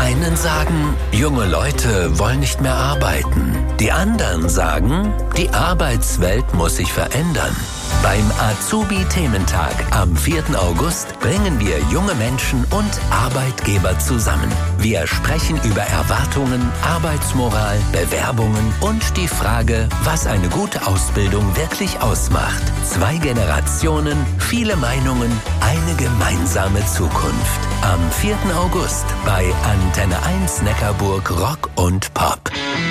einen sagen, junge Leute wollen nicht mehr arbeiten. Die anderen sagen, die Arbeitswelt muss sich verändern. Beim Azubi-Thementag am 4. August bringen wir junge Menschen und Arbeitgeber zusammen. Wir sprechen über Erwartungen, Arbeitsmoral, Bewerbungen und die Frage, was eine gute Ausbildung wirklich ausmacht. 2 Generationen, viele Meinungen, eine gemeinsame Zukunft. Am 4. August bei Antenne 1 Neckarburg Rock und Pop.